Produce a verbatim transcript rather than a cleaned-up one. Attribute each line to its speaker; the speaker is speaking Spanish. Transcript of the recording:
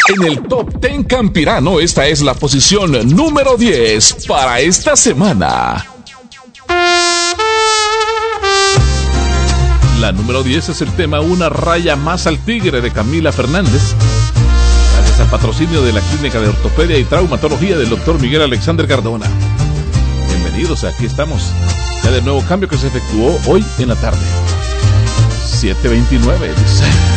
Speaker 1: En el Top diez Campirano, esta es la posición número diez para esta semana. La número diez es el tema Una raya más al tigre de Camila Fernández. Gracias al patrocinio de la Clínica de Ortopedia y Traumatología del doctor Miguel Alexander Cardona. Bienvenidos, aquí estamos. Ya del nuevo cambio que se efectuó hoy en la tarde. siete veintinueve, dice.